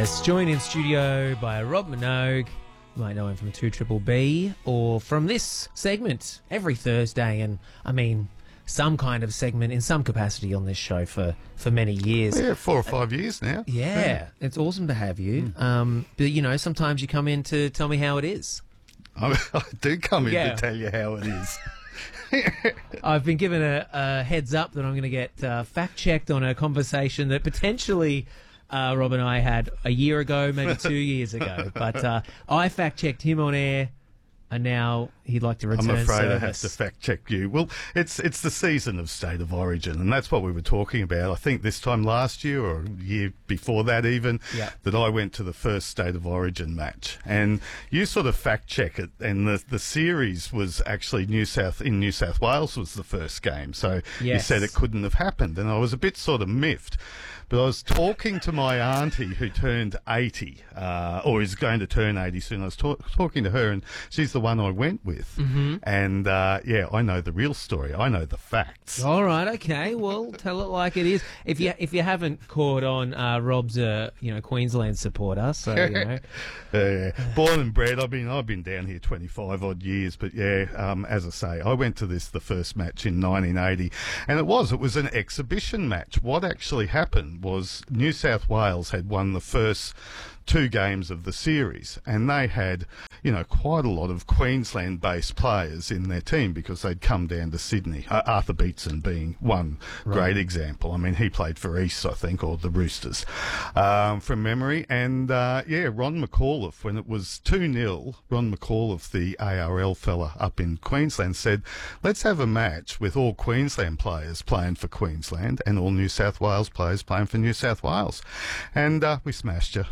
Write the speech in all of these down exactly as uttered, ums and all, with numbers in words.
Alice, joined in studio by Rob Minogue. You might know him from two Triple B, or from this segment every Thursday, and I mean some kind of segment in some capacity on this show for, for many years. Yeah, four or five years now. Yeah, yeah. It's awesome to have you. Mm. Um, but, you know, sometimes you come in to tell me how it is. I, I do come in yeah. to tell you how it is. I've been given a, a heads up that I'm going to get uh, fact-checked on a conversation that potentially uh, Rob and I had a year ago, maybe two years ago. But uh, I fact-checked him on air, and now he'd like to return I'm afraid service. I have to fact check you. Well, it's it's the season of State of Origin, and that's what we were talking about. I think this time last year or a year before that even, yeah. that I went to the first State of Origin match. And you sort of fact check it, and the the series was actually New South in New South Wales was the first game. So yes. you said it couldn't have happened, and I was a bit sort of miffed. But I was talking to my auntie who turned eighty, uh, or is going to turn eighty soon. I was ta- talking to her, and she's the one I went with. Mm-hmm. And, uh, yeah, I know the real story. I know the facts. All right, okay. Well, tell it like it is. If you if you haven't caught on, uh, Rob's a you know Queensland supporter, so you know. uh, born and bred. I've been I've been down here twenty-five odd years, but yeah, um, as I say, I went to this the first match in nineteen eighty, and it was it was an exhibition match. What actually happened was New South Wales had won the first two games of the series, and they had, you know, quite a lot of Queensland-based players in their team because they'd come down to Sydney. Uh, Arthur Beetson being one right. great example. I mean, he played for East, I think, or the Roosters, um, from memory. And, uh, yeah, Ron McAuliffe, when it was two nil, Ron McAuliffe, the A R L fella up in Queensland, said, let's have a match with all Queensland players playing for Queensland and all New South Wales players playing for New South Wales. And uh, we smashed you.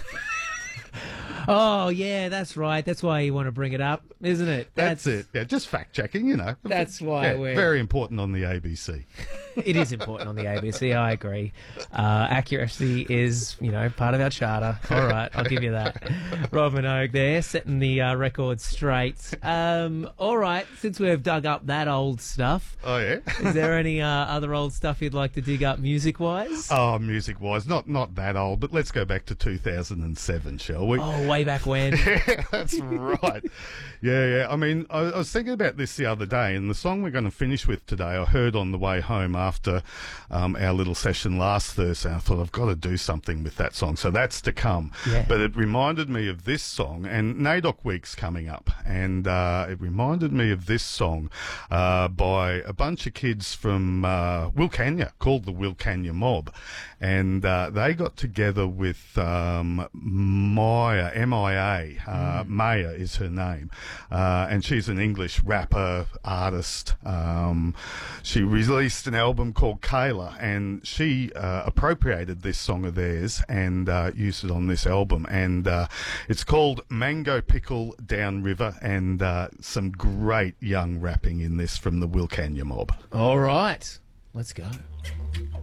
Oh, yeah, that's right. That's why you want to bring it up, isn't it? That's, that's it. Yeah, just fact-checking, you know. That's why yeah, we're... Very important on the A B C. It is important on the A B C, I agree. Uh, accuracy is, you know, part of our charter. All right, I'll give you that. Rob Minogue there, setting the uh, record straight. Um, all right, since we've dug up that old stuff... Oh, yeah? Is there any uh, other old stuff you'd like to dig up music-wise? Oh, music-wise, not not that old, but let's go back to two thousand seven, shall we? Oh, way back when. Yeah, that's right. Yeah, yeah. I mean, I, I was thinking about this the other day, and the song we're going to finish with today, I heard on the way home after um, our little session last Thursday. I thought, I've got to do something with that song. So that's to come. Yeah. But it reminded me of this song, and NAIDOC Week's coming up, and uh, it reminded me of this song uh, by a bunch of kids from uh, Wilcannia, called the Wilcannia Mob. And uh, they got together with um, Maya, M I A, uh, mm. Maya is her name, uh, and she's an English rapper, artist. Um, she released an album called Kayla, and she uh, appropriated this song of theirs and uh, used it on this album. And uh, it's called Mango Pickle Downriver, and uh, some great young rapping in this from the Wilcannia Mob. All right, let's go.